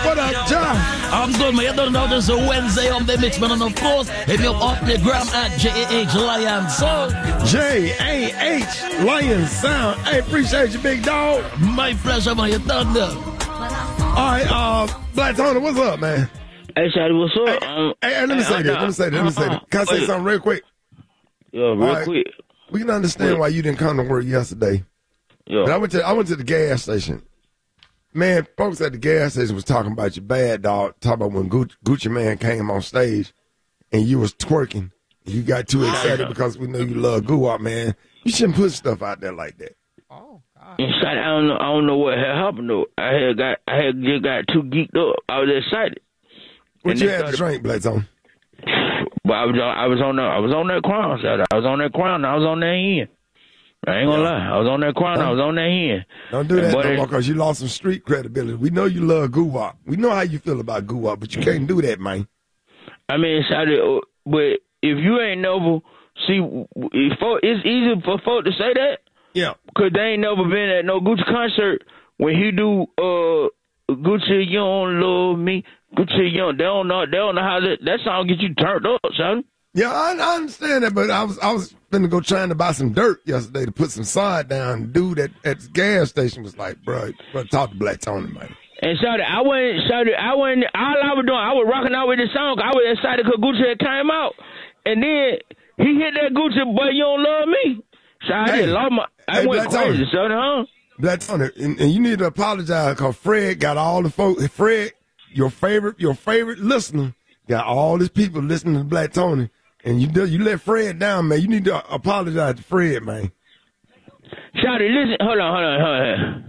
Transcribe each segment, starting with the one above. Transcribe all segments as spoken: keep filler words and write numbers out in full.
What up, John? I'm good, man. You don't know this is a Wednesday on the mix, man. And of course, if you're up the gram at J A H Lion Sound. J A H Lion Sound. Hey, appreciate you, big dog. My pleasure, man. You thunder. All right, uh, Black Tony, what's up, man? Hey, Shawty, what's up? Hey, um, hey, hey, let me hey, say this. Let me say this. Let me say this. Can I say something real quick? Yeah, real right. quick. We can understand Wait. why you didn't come to work yesterday. Yeah. But I went to I went to the gas station. Man, folks at the gas station was talking about you bad, dog. Talking about when Gucci, Gucci Man came on stage and you was twerking. You got too excited because we know you love Guwap, man. You shouldn't put stuff out there like that. Oh, God. And Shawty, I don't know. I don't know what had happened though. I had got. I had just got too geeked up. I was excited. What And you they had to started- drink, Black Tony? But I was on. I was on. The, I was on that crown. Shawty. I was on that crown. I was on that end. I ain't gonna Yeah. lie. I was on that crown. I was on that end. Don't do that And no boy, more because you lost some street credibility. We know you love Guwap. We know how you feel about Guwap, but you can't do that, man. I mean, Shawty, uh, but if you ain't never see, if folk, it's easy for folk to say that. Yeah. Cause they ain't never been at no Gucci concert when he do uh Gucci, you don't love me, Gucci, you don't. They don't know. They don't know how that that song get you turned up, son. Yeah, I, I understand that, but I was I was finna go trying to buy some dirt yesterday to put some side down. Dude at, at the gas station was like, bro, bro, talk to Black Tony, man. And Shawty, I wasn't, Shawty, I wasn't, all I was doing, I was rocking out with this song. I was excited because Gucci had came out. And then he hit that Gucci, but you don't love me. So I Hey, just lost my, I hey, went Black crazy, Tony. son, huh? Black Tony, and, and you need to apologize because Fred got all the folks. Fred, your favorite, your favorite listener, got all these people listening to Black Tony, and you do, you let Fred down, man. You need to apologize to Fred, man. Shawty, listen, hold on, hold on, hold on.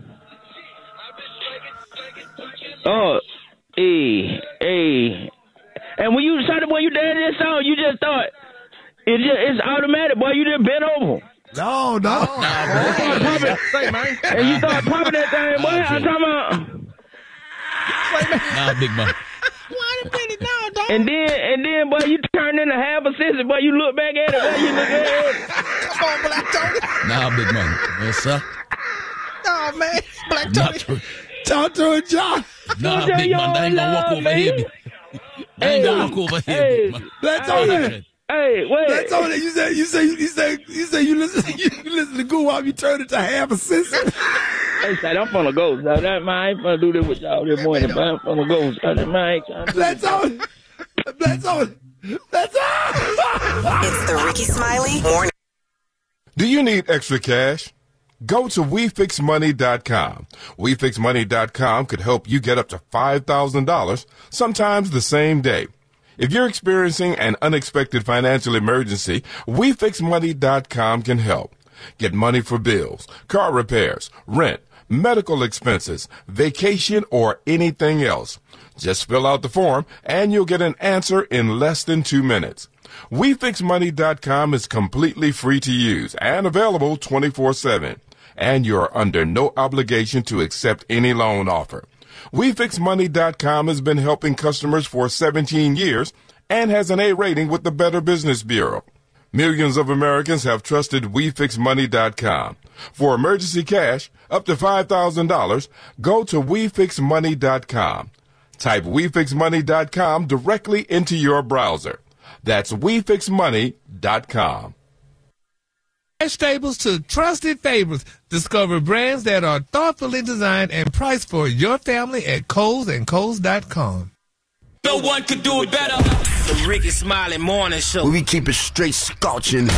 Oh, hey, hey. And when you started, when you did this song, you just thought, it just, it's automatic, boy. You just bent over. No, no. Say, man. And you start popping that thing, boy. I'm talking about. Nah, big man. Wait a minute now, dog. And then, and then, boy, you turn into half a sister, boy. You look back at it, boy. You look at it. Come on, Black Tony. Nah, big man. Yes, sir. Oh, man. Black Not Tony. true. Talk to it, John. Nah, Don't big man. They ain't gonna walk love over me. here. They ain't gonna walk over here, Hey. big man. Black Tony. Hey, wait. Black Tony, you say you say you say you say you listen you listen to Guwap, you turn it to half a sister. Hey, son, I'm finna go. So that man, I ain't finna do this with y'all this morning, but I'm finna go. So that man, I ain't trying to do Black this. Tony. Black Tony. Black Tony. It's the Ricky Smiley Morning. Do you need extra cash? Go to we fix money dot com. we fix money dot com could help you get up to five thousand dollars, sometimes the same day. If you're experiencing an unexpected financial emergency, we fix money dot com can help. Get money for bills, car repairs, rent, medical expenses, vacation, or anything else. Just fill out the form and you'll get an answer in less than two minutes. we fix money dot com is completely free to use and available twenty-four seven. And you're under no obligation to accept any loan offer. we fix money dot com has been helping customers for seventeen years and has an A rating with the Better Business Bureau. Millions of Americans have trusted we fix money dot com. For emergency cash, up to five thousand dollars, go to we fix money dot com. Type we fix money dot com directly into your browser. That's we fix money dot com. Vegetables to trusted favorites. Discover brands that are thoughtfully designed and priced for your family at Kohl's and Kohl's dot com. No one could do it better. The Ricky Smiley Morning Show. We keep it straight scorching.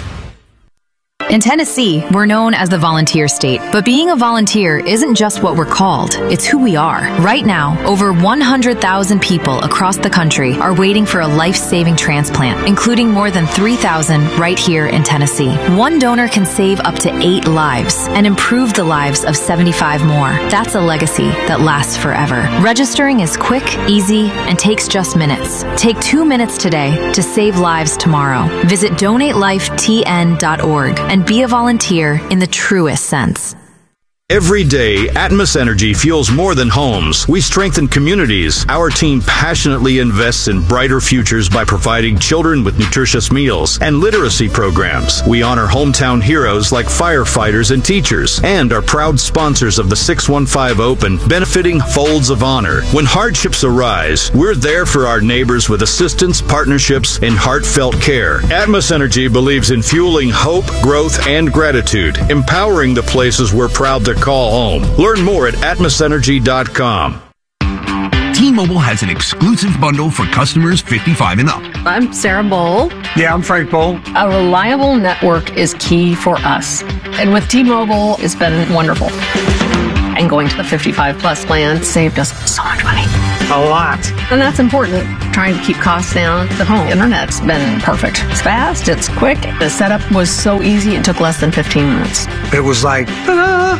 In Tennessee, we're known as the volunteer state, but being a volunteer isn't just what we're called, it's who we are. Right now, over one hundred thousand people across the country are waiting for a life-saving transplant, including more than three thousand right here in Tennessee. One donor can save up to eight lives and improve the lives of seventy-five more. That's a legacy that lasts forever. Registering is quick, easy, and takes just minutes. Take two minutes today to save lives tomorrow. Visit donate life t n dot org and be a volunteer in the truest sense. Every day, Atmos Energy fuels more than homes. We strengthen communities. Our team passionately invests in brighter futures by providing children with nutritious meals and literacy programs. We honor hometown heroes like firefighters and teachers, and are proud sponsors of the six one five Open, benefiting Folds of Honor. When hardships arise, we're there for our neighbors with assistance, partnerships, and heartfelt care. Atmos Energy believes in fueling hope, growth, and gratitude, empowering the places we're proud to call home. Learn more at atmos energy dot com. T-Mobile has an exclusive bundle for customers fifty-five and up. I'm Sarah Bowl. Yeah, I'm Frank Bowl. A reliable network is key for us. And with T-Mobile, it's been wonderful. And going to the fifty-five plus plan saved us so much money. A lot. And that's important. Trying to keep costs down. The home internet's been perfect. It's fast, it's quick. The setup was so easy, it took less than fifteen minutes. It was like, ta-da!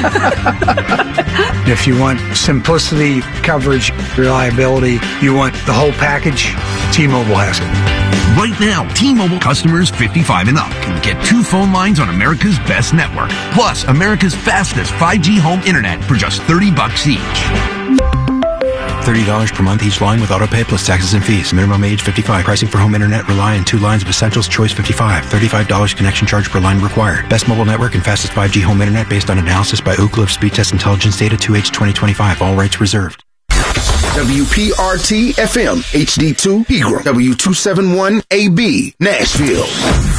If you want simplicity, coverage, reliability, you want the whole package, T-Mobile has it. Right now, T-Mobile customers fifty-five and up can get two phone lines on America's best network, plus America's fastest five G home internet for just thirty bucks each. thirty dollars per month each line with autopay plus taxes and fees. Minimum age fifty-five. Pricing for home internet rely on two lines of Essentials Choice fifty-five. thirty-five dollars connection charge per line required. Best mobile network and fastest five G home internet based on analysis by Oak Cliff Speed Test Intelligence Data two H twenty twenty-five. All rights reserved. W P R T F M H D two Pegram. W two seventy-one A B Nashville.